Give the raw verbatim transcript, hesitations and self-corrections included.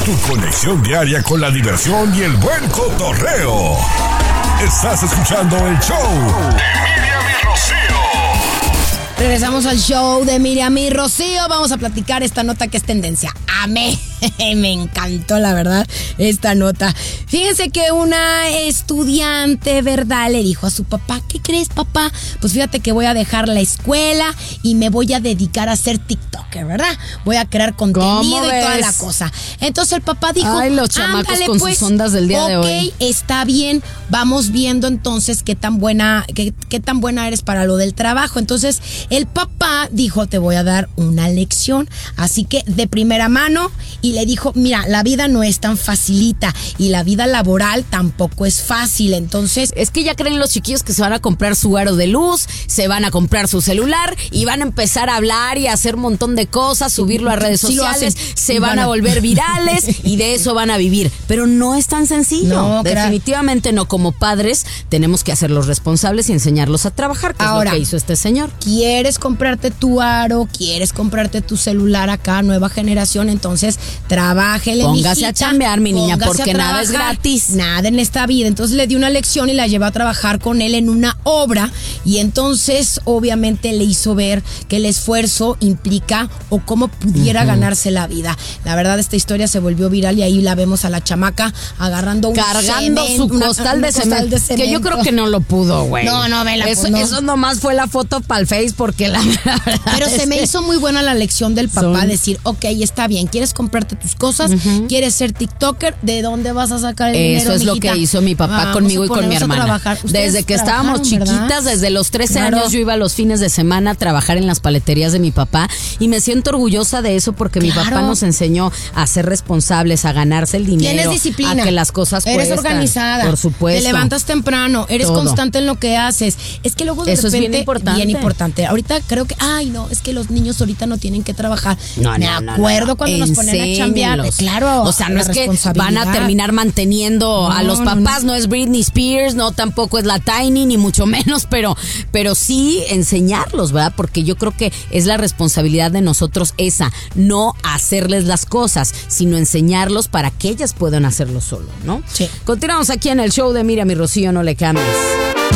Tu conexión diaria con la diversión y el buen cotorreo. Estás escuchando el show de Miriam y Rocío. Regresamos al show de Miriam y Rocío. Vamos a platicar esta nota que es tendencia. Amé. Me encantó, la verdad, esta nota. Fíjense que una estudiante, ¿verdad?, le dijo a su papá: ¿qué crees, papá? Pues fíjate que voy a dejar la escuela y me voy a dedicar a ser TikToker, ¿verdad? Voy a crear contenido y toda la cosa. Entonces el papá dijo: ay, los chamacos con pues, sus ondas del día okay, de hoy. Ok, está bien. Vamos viendo entonces qué tan buena, qué, qué tan buena eres para lo del trabajo. Entonces el papá dijo: te voy a dar una lección. Así que de primera mano, y le dijo: mira, la vida no es tan facilita y la vida laboral tampoco es fácil. Entonces, es que ya creen los chiquillos que se van a comprar su aro de luz, se van a comprar su celular y van a empezar a hablar y a hacer un montón de cosas, subirlo a redes sí sociales, se van, van a... a volver virales y de eso van a vivir. Pero no es tan sencillo. No, definitivamente no. Como padres tenemos que hacerlos responsables y enseñarlos a trabajar, que ahora, es lo que hizo este señor. ¿Quieres comprarte tu aro? ¿Quieres comprarte tu celular acá, nueva generación? Entonces, trabájele, póngase mijita, a chambear, mi niña, porque nada es trabajar. gratis. Nada en esta vida. Entonces le dio una lección y la llevó a trabajar con él en una obra, y entonces obviamente le hizo ver que el esfuerzo implica o cómo pudiera uh-huh. ganarse la vida. La verdad, esta historia se volvió viral y ahí la vemos a la chamaca agarrando un cargando cemento, su costal, una, de, costal cemento, de cemento. Que yo creo que no lo pudo, güey. No, no, vela, eso, pues no. eso nomás fue la foto para el Face, porque la verdad. Pero se me que hizo muy buena la lección del papá. Son... decir: ok, está bien, quieres comprarte tus cosas, uh-huh. quieres ser TikToker, ¿de dónde vas a sacar el eso dinero, es mijita? lo que hizo mi papá Vamos conmigo y con mi hermana. Desde que estábamos chiquitas, ¿verdad? Desde los trece claro. años, yo iba los fines de semana a trabajar en las paleterías de mi papá, y me siento orgullosa de eso, porque claro. mi papá nos enseñó a ser responsables, a ganarse el dinero. Tienes disciplina, a que las cosas eres cuestan, organizada, por supuesto. Te levantas temprano, eres Todo. constante en lo que haces. Es que luego de eso repente, es bien importante. bien importante. Ahorita creo que, ay no, es que los niños ahorita no tienen que trabajar. No, me no, acuerdo no, no. cuando nos ponían a chambear. Claro, o sea, no es que van a terminar manteniendo no, a los papás, no, no es Britney Spears, no tampoco es la Tiny, ni mucho menos, pero, pero sí enseñarlos, ¿verdad? Porque yo creo que es la responsabilidad de nosotros esa, no hacerles las cosas, sino enseñarlos para que ellas puedan hacerlo solo, ¿no? Sí. Continuamos aquí en el show de Miriam y Rocío, no le cambies.